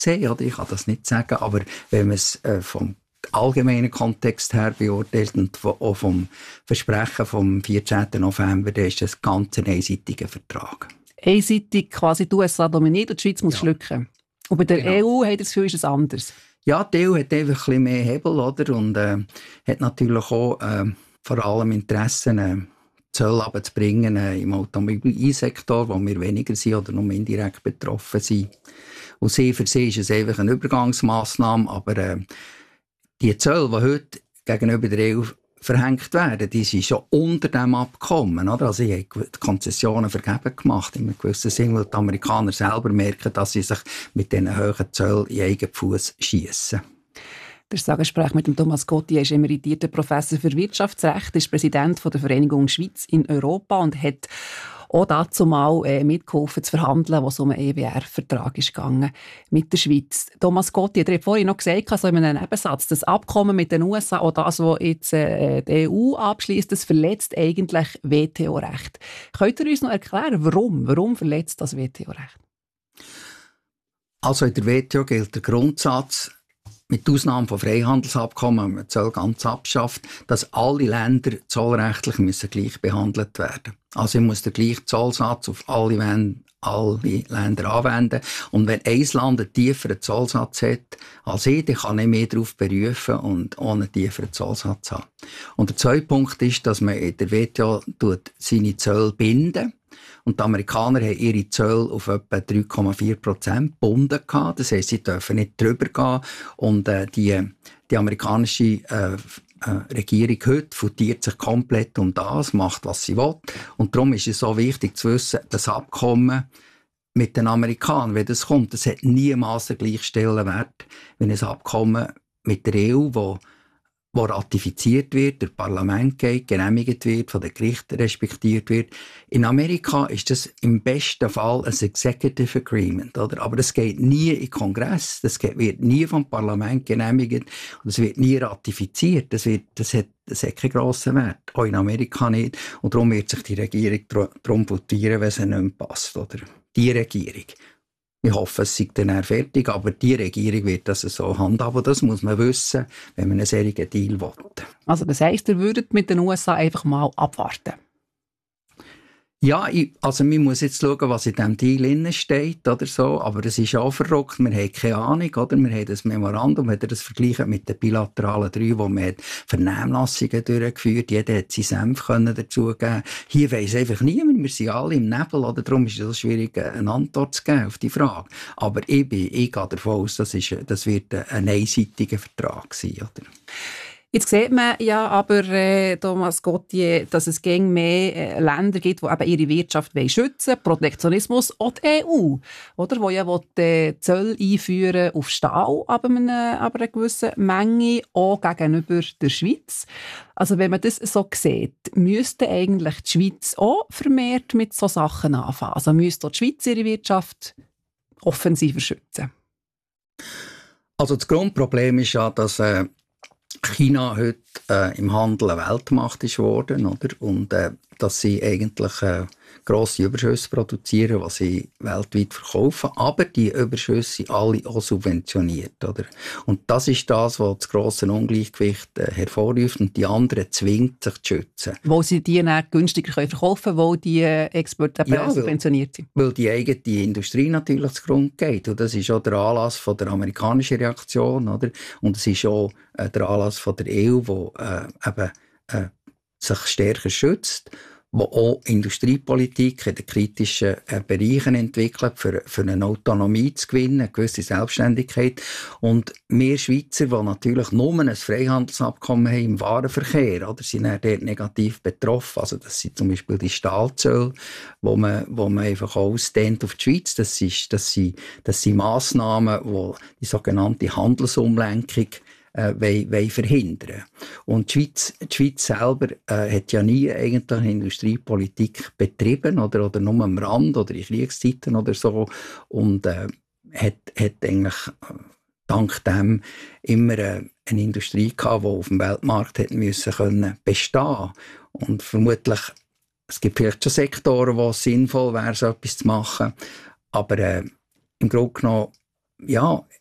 sehen, oder? Ich kann das nicht sagen, aber wenn man es vom allgemeinen Kontext her beurteilt und auch vom Versprechen vom 14. November, dann ist das ganz ein einseitiger Vertrag. Einseitig quasi die USA dominiert und die Schweiz muss schlucken. Und bei der EU hat das Gefühl, ist es anders. Ja, die EU hat einfach ein bisschen mehr Hebel, oder? Und hat natürlich auch vor allem Interessen, Zölle runterzubringen im Automobilsektor, wo wir weniger sind oder nur indirekt betroffen sind. Und für sie ist es einfach eine Übergangsmaßnahme, aber die Zölle, die heute gegenüber der EU verhängt werden, die sind schon unter dem Abkommen. Oder? Also ich habe die Konzessionen vergeben gemacht, in einem gewissen Sinn, weil die Amerikaner selber merken, dass sie sich mit diesen hohen Zöllen in eigenen Fuß schiessen. Das Gespräch mit dem Thomas Gotti. Er ist emeritierter Professor für Wirtschaftsrecht, ist Präsident der Vereinigung Schweiz in Europa und hat auch dazu mal mitgeholfen zu verhandeln, was um einen EWR-Vertrag ging mit der Schweiz. Thomas Gotti, ihr habt vorhin noch gesagt, also in einem Nebensatz, das Abkommen mit den USA, auch das, was jetzt die EU abschließt, das verletzt eigentlich WTO-Recht. Könnt ihr uns noch erklären, warum? Warum verletzt das WTO-Recht? Also in der WTO gilt der Grundsatz, mit Ausnahme von Freihandelsabkommen, wenn man Zölle ganz abschafft, dass alle Länder zollrechtlich müssen gleich behandelt werden. Also ich muss den gleichen Zollsatz auf alle Länder anwenden. Und wenn ein Land einen tieferen Zollsatz hat als ich, dann kann ich mehr darauf berufen und ohne einen tieferen Zollsatz haben. Und der zweite Punkt ist, dass man in der WTO seine Zölle binden. Und die Amerikaner haben ihre Zölle auf etwa 3,4% gebunden gehabt. Das heisst, sie dürfen nicht drüber gehen. Und die amerikanische Regierung heute futiert sich komplett um das, macht, was sie will. Und darum ist es so wichtig zu wissen, das Abkommen mit den Amerikanern, wenn das kommt, das hat niemals den gleichen Stellenwert wie ein Abkommen mit der EU, wo ratifiziert wird, durch Parlament geht, genehmigt wird, von den Gerichten respektiert wird. In Amerika ist das im besten Fall ein Executive Agreement, oder? Aber das geht nie in Kongress, das wird nie vom Parlament genehmigt und es wird nie ratifiziert. Das hat keinen grossen Wert. Auch in Amerika nicht. Und darum wird sich die Regierung darum votieren, wenn es nicht mehr passt, oder? Die Regierung. Ich hoffe, es sei dann fertig, aber die Regierung wird das so handhaben. Das muss man wissen, wenn man einen solchen Deal will. Also das heisst, ihr würdet mit den USA einfach mal abwarten? Ja, also man muss jetzt schauen, was in diesem Deal drin steht oder so, aber es ist auch verrückt, wir haben keine Ahnung, oder? Wir haben das Memorandum, wenn ihr das vergleicht mit den bilateralen 3, wo man Vernehmlassungen durchgeführt, jeder hat seinen Senf dazugeben. Hier weiss einfach niemand, wir sind alle im Nebel, oder? Darum ist es schwierig, eine Antwort zu geben auf die Frage. Aber ich gehe davon aus, das wird ein einseitiger Vertrag sein, oder? Jetzt sieht man ja aber, Thomas Gotti, dass es gegen mehr Länder gibt, die eben ihre Wirtschaft schützen wollen. Protektionismus, auch die EU, oder? Die ja Zölle einführen auf Stahl, aber eine gewisse Menge, auch gegenüber der Schweiz. Also wenn man das so sieht, müsste eigentlich die Schweiz auch vermehrt mit so Sachen anfangen. Also müsste auch die Schweiz ihre Wirtschaft offensiver schützen. Also das Grundproblem ist ja, dass China heute im Handel eine Weltmacht ist worden, oder? Und dass sie eigentlich grosse Überschüsse produzieren, was sie weltweit verkaufen. Aber die Überschüsse sind alle auch subventioniert, oder? Und das ist das, was das grosse Ungleichgewicht hervorruft und die anderen zwingt, sich zu schützen. Wo sie die dann günstiger verkaufen können, wo die Exporte subventioniert sind. Weil die eigene Industrie natürlich zugrunde geht. Und das ist auch der Anlass von der amerikanischen Reaktion, oder? Und es ist auch der Anlass von der EU, die sich stärker schützt, wo auch Industriepolitik in den kritischen Bereichen entwickelt, für eine Autonomie zu gewinnen, eine gewisse Selbstständigkeit. Und wir Schweizer, die natürlich nur ein Freihandelsabkommen haben im Warenverkehr, oder, sind dann dort negativ betroffen. Also das sind zum Beispiel die Stahlzölle, wo man einfach ausdehnt auf die Schweiz. Das sind Massnahmen, die die sogenannte Handelsumlenkung verhindern. Und die Schweiz selber hat ja nie eigentlich eine Industriepolitik betrieben oder nur am Rand oder in Kriegszeiten oder so und hat eigentlich dank dem immer eine Industrie gehabt, die auf dem Weltmarkt hat müssen bestehen. Und vermutlich, es gibt vielleicht schon Sektoren, wo es sinnvoll wäre, so etwas zu machen, aber im Grunde genommen ja,